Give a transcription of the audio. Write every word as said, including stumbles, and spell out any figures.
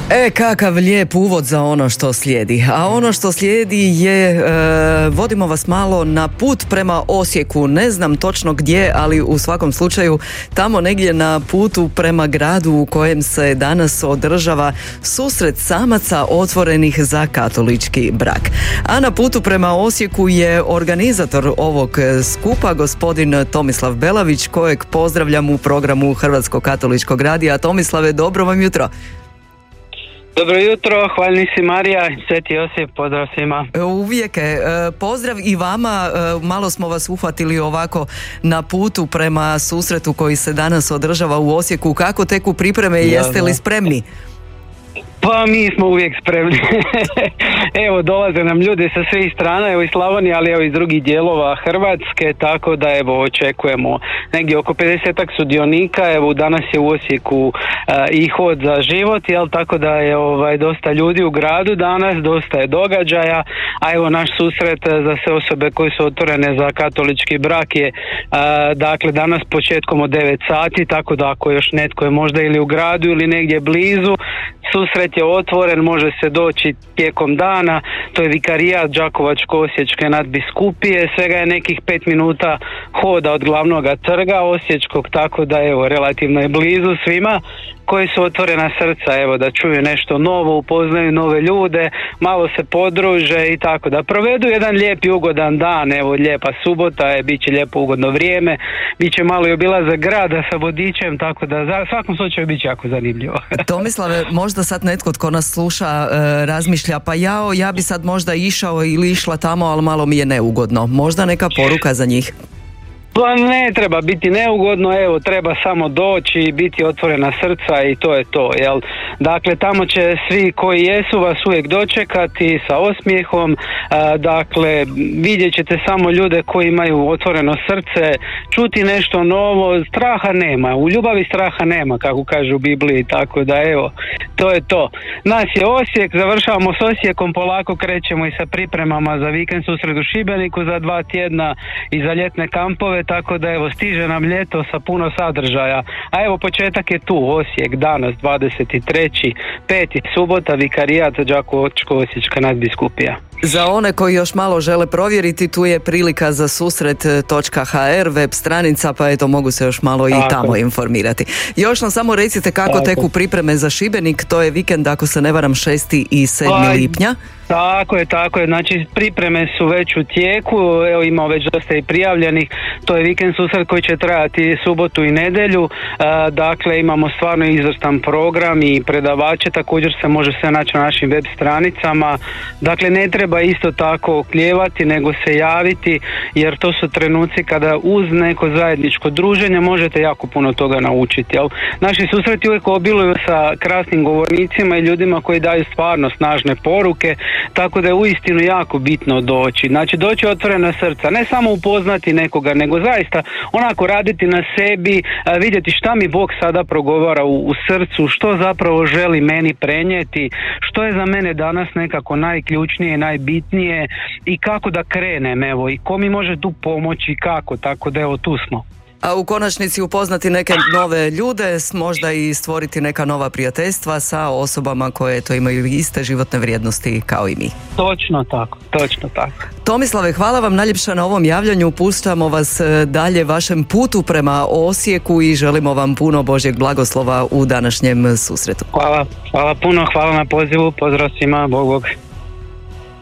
E, kakav lijep uvod za ono što slijedi. A ono što slijedi je, e, vodimo vas malo na put prema Osijeku. Ne znam točno gdje, ali u svakom slučaju tamo negdje na putu prema gradu u kojem se danas održava susret samaca otvorenih za katolički brak. A na putu prema Osijeku je organizator ovog skupa, gospodin Tomislav Belavić, kojeg pozdravljam u programu Hrvatskog katoličkog radija. Tomislave, dobro vam jutro. Dobro jutro, hvaljni si Marija, Sveti Josip, pozdrav svima. Uvijek je, pozdrav i vama, malo smo vas uhvatili ovako na putu prema susretu koji se danas održava u Osijeku. Kako teku pripreme, jeste li spremni? Pa mi smo uvijek spremni. Evo, dolaze nam ljudi sa svih strana, evo iz Slavonije, ali evo iz drugih dijelova Hrvatske, tako da evo očekujemo negdje oko pedesetak sudionika. Evo danas je u Osijeku uh, i hod za život, jel, tako da je ovaj dosta ljudi u gradu danas, dosta je događaja, a evo naš susret za sve osobe koje su otvorene za katolički brak je uh, dakle danas početkom od devet sati, tako da ako još netko je možda ili u gradu ili negdje blizu, susret je otvoren, može se doći tijekom dana. To je vikarijat Đakovačko-osječke nadbiskupije, svega je nekih pet minuta hoda od glavnog trga Osječkog, tako da evo relativno je blizu svima koji su otvorena srca, evo da čuju nešto novo, upoznaju nove ljude, malo se podruže i tako da provedu jedan lijep i ugodan dan. Evo lijepa subota je, bit će lijepo ugodno vrijeme, bit će malo i obilazak grada sa vodičem, tako da za svakom slučaju bit će jako zanimljivo. Tomislave, možda sad netko tko nas sluša e, razmišlja, pa jao, ja bi sad možda išao ili išla tamo, ali malo mi je neugodno. Možda neka poruka za njih? Pa ne treba biti neugodno, evo treba samo doći i biti otvorena srca i to je to, jel? Dakle, tamo će svi koji jesu vas uvijek dočekati sa osmijehom, a, dakle vidjet ćete samo ljude koji imaju otvoreno srce, čuti nešto novo, straha nema, u ljubavi straha nema, kako kaže u Bibliji, tako da evo, to je to. Nas je Osijek, završavamo s Osijekom, polako krećemo i sa pripremama za vikend susret u Šibeniku za dva tjedna i za ljetne kampove, tako da evo stiže nam ljeto sa puno sadržaja. A evo početak je tu, Osijek, danas dvadeset treći peti subota, vikarijat Đakovačko-osječka nadbiskupija. Za one koji još malo žele provjeriti, tu je prilika za susret točka ha er web stranica, pa eto mogu se još malo i tako tamo informirati. Još nam samo recite kako tako teku pripreme za Šibenik, to je vikend ako se ne varam šesti i sedmi lipnja. Tako je, tako je, znači pripreme su već u tijeku, evo imamo već dosta i prijavljenih, to je vikend susret koji će trajati subotu i nedjelju, e, dakle imamo stvarno izvrstan program i predavače, također se može sve naći na našim web stranicama, dakle ne treba isto tako oklijevati nego se javiti, jer to su trenuci kada uz neko zajedničko druženje možete jako puno toga naučiti, jel? Naši susreti uvijek obiluju sa krasnim govornicima i ljudima koji daju stvarno snažne poruke, tako da je uistinu jako bitno doći. Znači doći otvorena srca, ne samo upoznati nekoga, nego zaista onako raditi na sebi, vidjeti šta mi Bog sada progovara u, u srcu, što zapravo želi meni prenijeti, što je za mene danas nekako najključnije, najbitnije i kako da krenem, evo, i ko mi može tu pomoći i kako, tako da evo tu smo. A u konačnici upoznati neke nove ljude, možda i stvoriti neka nova prijateljstva sa osobama koje to imaju iste životne vrijednosti kao i mi. Točno tako, točno tako. Tomislave, hvala vam najljepša na ovom javljanju, puštamo vas dalje vašem putu prema Osijeku i želimo vam puno Božjeg blagoslova u današnjem susretu. Hvala, hvala puno, hvala na pozivu, pozdrav svima, Bog Bog.